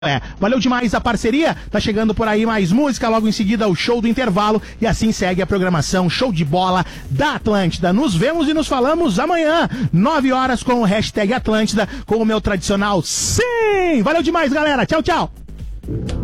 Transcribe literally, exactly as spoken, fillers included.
É, valeu demais a parceria, tá chegando por aí mais música, logo em seguida o show do intervalo e assim segue a programação Show de Bola da Atlântida. Nos vemos e nos falamos amanhã, nove horas com o hashtag Atlântida, com o meu tradicional sim! Valeu demais, galera, tchau, tchau!